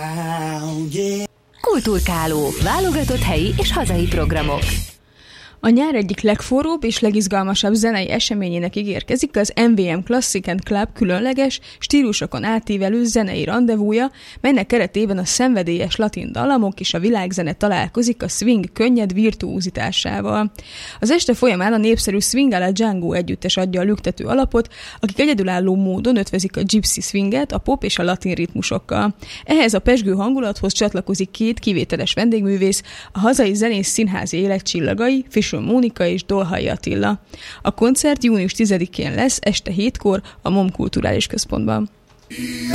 Kulturkáló, válogatott helyi és hazai programok. A nyár egyik legforróbb és legizgalmasabb zenei eseményének ígérkezik az MVM Classic and Club különleges, stílusokon átívelő zenei randevúja, melynek keretében a szenvedélyes latin dallamok és a világzene találkozik a swing könnyed virtuózitásával. Az este folyamán a népszerű Swing alla Django együttes adja a lüktető alapot, akik egyedülálló módon ötvözik a gypsy swinget a pop és a latin ritmusokkal. Ehhez a pezsgő hangulathoz csatlakozik két kivételes vendégművész, a hazai zenész színházi élet csillagai, Mónika és Dolhai Attila. A koncert június 10-én lesz este 7-kor a MOM Kulturális Központban.